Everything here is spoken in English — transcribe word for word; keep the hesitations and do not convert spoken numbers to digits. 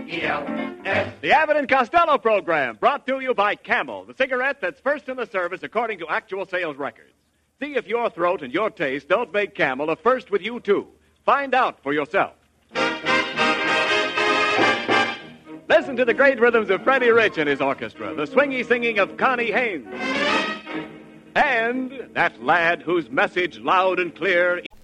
E L S. The Abbott and Costello program, brought to you by Camel, the cigarette that's first in the service according to actual sales records. See if your throat and your taste don't make Camel a first with you, too. Find out for yourself. Listen to the great rhythms of Freddie Rich and his orchestra, the swingy singing of Connie Haynes, and that lad whose message loud and clear...